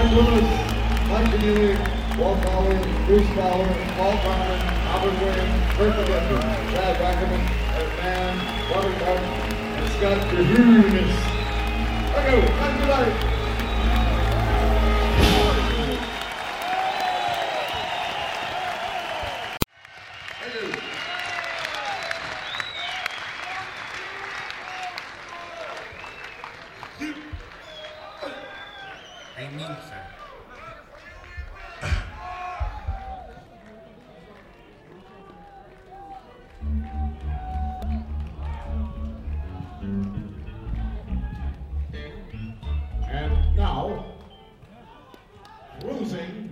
Ryan Lewis, Mike Keneally, Walt Fowler, Bruce Fowler, Paul Carmen, Albert Williams, Kurt McGuffey, Chad Ackerman, Eric Mann, Robert Martin, and Scott Cahoon. Okay, have a good night. Amen, sir. And now, losing